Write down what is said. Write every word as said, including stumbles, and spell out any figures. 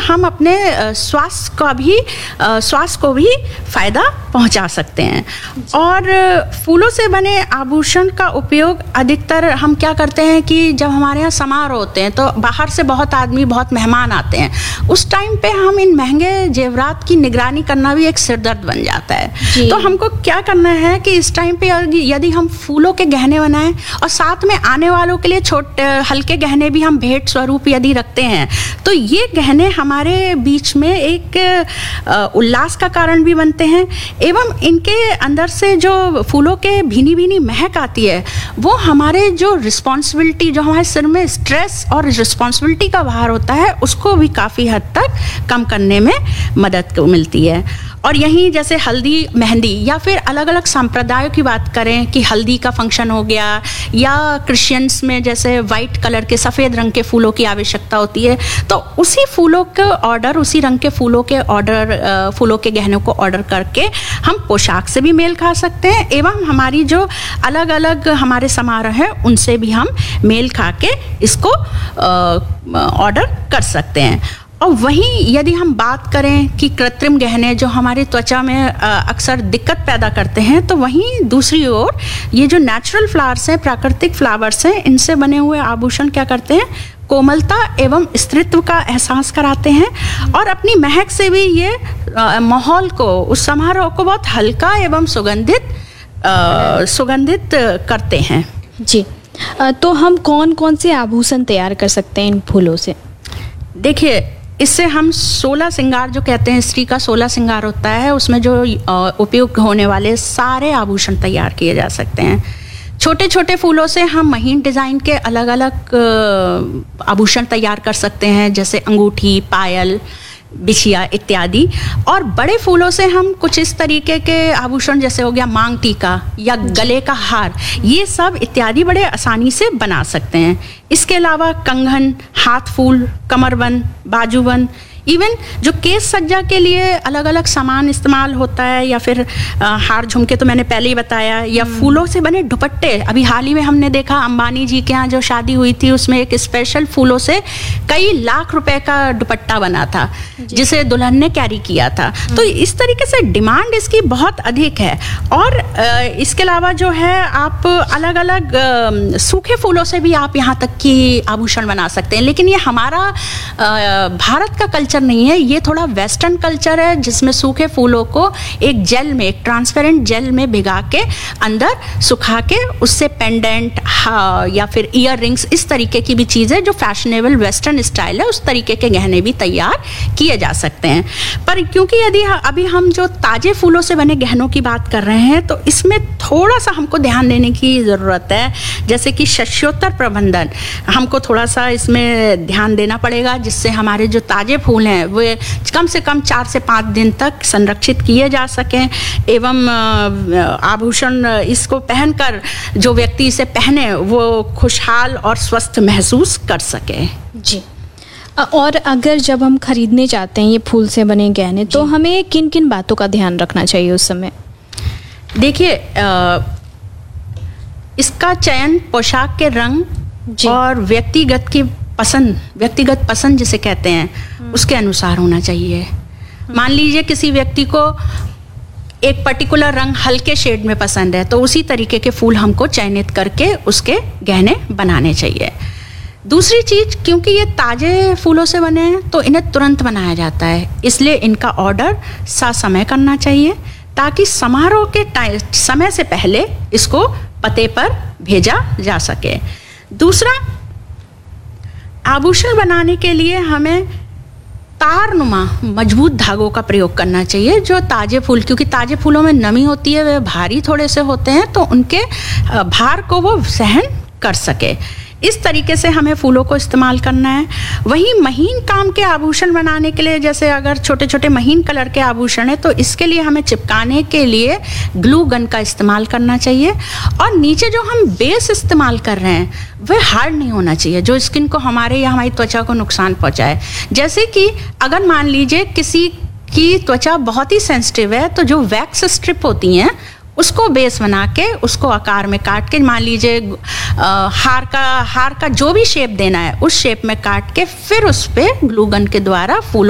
हम अपने स्वास्थ्य का भी स्वास्थ्य को भी फ़ायदा पहुंचा सकते हैं। और फूलों से बने आभूषण का उपयोग अधिकतर हम क्या करते हैं कि जब हमारे यहाँ समारोह होते हैं तो बाहर से बहुत आदमी, बहुत मेहमान आते हैं, उस टाइम पे हम इन महंगे जेवरात की निगरानी करना भी एक सिरदर्द बन जाता है। तो हमको क्या करना है कि इस टाइम पे यदि हम फूलों के गहने बनाएं और साथ में आने वालों के लिए छोटे हल्के गहने भी हम भेंट स्वरूप यदि रखते हैं, तो ये गहने हमारे बीच में एक उल्लास का कारण भी बनते हैं, एवं इनके अंदर से जो फूलों के भीनी भीनी महक आती है वो हमारे जो रिस्पॉन्सिबिलिटी, जो हमारे सिर में स्ट्रेस और रिस्पॉन्सिबिलिटी का भार होता है, उसको भी काफ़ी हद तक कम करने में मदद मिलती है। और यहीं जैसे हल्दी, मेहंदी या फिर अलग अलग संप्रदायों की बात करें कि हल्दी का फंक्शन हो गया, या क्रिश्चियंस में जैसे वाइट कलर के सफ़ेद रंग के फूलों की आवश्यकता होती है, तो उसी फूलों के ऑर्डर, उसी रंग के फूलों के ऑर्डर, फूलों के गहनों को ऑर्डर करके हम पोशाक से भी मेल खा सकते हैं, एवं हमारी जो अलग अलग हमारे समारोह हैं उनसे भी हम मेल खा के इसको ऑर्डर कर सकते हैं। और वहीं यदि हम बात करें कि कृत्रिम गहने जो हमारी त्वचा में अक्सर दिक्कत पैदा करते हैं, तो वहीं दूसरी ओर ये जो नेचुरल फ्लावर्स हैं, प्राकृतिक फ्लावर्स हैं, इनसे बने हुए आभूषण क्या करते हैं, कोमलता एवं स्त्रीत्व का एहसास कराते हैं, और अपनी महक से भी ये माहौल को, उस समारोह को बहुत हल्का एवं सुगंधित सुगंधित करते हैं। जी, तो हम कौन कौन से आभूषण तैयार कर सकते हैं इन फूलों से? देखिए, इससे हम सोलह श्रृंगार जो कहते हैं, स्त्री का सोलह श्रृंगार होता है, उसमें जो उपयोग होने वाले सारे आभूषण तैयार किए जा सकते हैं। छोटे छोटे फूलों से हम महीन डिज़ाइन के अलग अलग आभूषण तैयार कर सकते हैं, जैसे अंगूठी, पायल, बिछिया इत्यादि। और बड़े फूलों से हम कुछ इस तरीके के आभूषण, जैसे हो गया मांग टीका या गले का हार, ये सब इत्यादि बड़े आसानी से बना सकते हैं। इसके अलावा कंगन, हाथ फूल, कमरबंद, बाजूबंद, इवन जो केस सज्जा के लिए अलग अलग सामान इस्तेमाल होता है, या फिर आ, हार झुमके तो मैंने पहले ही बताया, या फूलों से बने दुपट्टे। अभी हाल ही में हमने देखा अंबानी जी के यहाँ जो शादी हुई थी, उसमें एक स्पेशल फूलों से कई लाख रुपए का दुपट्टा बना था, जिसे दुल्हन ने कैरी किया था। तो इस तरीके से डिमांड इसकी बहुत अधिक है। और आ, इसके अलावा जो है, आप अलग अलग आ, सूखे फूलों से भी आप यहाँ तक कि आभूषण बना सकते हैं, लेकिन ये हमारा आ, भारत का कल्चर नहीं है, ये थोड़ा वेस्टर्न कल्चर है, जिसमें सूखे फूलों को एक जेल में, एक ट्रांसपेरेंट जेल में भिगा के अंदर सुखा के उससे पेंडेंट या फिर ईयर रिंग्स, इस तरीके की भी चीज़ें जो फैशनेबल वेस्टर्न स्टाइल है, उस तरीके के गहने भी तैयार किए जा सकते हैं। पर क्योंकि यदि अभी हम जो ताजे फूलों से बने गहनों की बात कर रहे हैं, तो इसमें थोड़ा सा हमको ध्यान देने की ज़रूरत है, जैसे कि शस्योत्तर प्रबंधन, हमको थोड़ा सा इसमें ध्यान देना पड़ेगा, जिससे हमारे जो ताजे फूल हैं वे कम से कम चार से पाँच दिन तक संरक्षित किए जा सकें, एवं आभूषण इसको पहनकर जो व्यक्ति इसे पहने वो खुशहाल और स्वस्थ महसूस कर सके। जी, और अगर जब हम खरीदने चाहते हैं ये फूल से बने गहने, तो हमें किन किन बातों का ध्यान रखना चाहिए उस समय? देखिए, इसका चयन पोशाक के रंग और व्यक्तिगत की पसंद, व्यक्तिगत पसंद जिसे कहते हैं, उसके अनुसार होना चाहिए। मान लीजिए किसी व्यक्ति को एक पर्टिकुलर रंग हल्के शेड में पसंद है, तो उसी तरीके के फूल हमको चयनित करके उसके गहने बनाने चाहिए। दूसरी चीज़, क्योंकि ये ताज़े फूलों से बने हैं तो इन्हें तुरंत बनाया जाता है, इसलिए इनका ऑर्डर ससमय करना चाहिए, ताकि समारोह के टाइम समय से पहले इसको पते पर भेजा जा सके। दूसरा, आभूषण बनाने के लिए हमें तारनुमा मजबूत धागों का प्रयोग करना चाहिए, जो ताज़े फूल, क्योंकि ताज़े फूलों में नमी होती है, वे भारी थोड़े से होते हैं, तो उनके भार को वो सहन कर सके। इस तरीके से हमें फूलों को इस्तेमाल करना है। वहीं महीन काम के आभूषण बनाने के लिए, जैसे अगर छोटे छोटे महीन कलर के आभूषण है, तो इसके लिए हमें चिपकाने के लिए ग्लू गन का इस्तेमाल करना चाहिए। और नीचे जो हम बेस इस्तेमाल कर रहे हैं वह हार्ड नहीं होना चाहिए, जो स्किन को, हमारे या हमारी त्वचा को नुकसान पहुँचाए। जैसे कि अगर मान लीजिए किसी की त्वचा बहुत ही सेंसिटिव है, तो जो वैक्स स्ट्रिप होती हैं उसको बेस बना के उसको आकार में काट के, मान लीजिए हार का हार का जो भी शेप देना है उस शेप में काट के, फिर उस पे ग्लू गन के द्वारा फूलों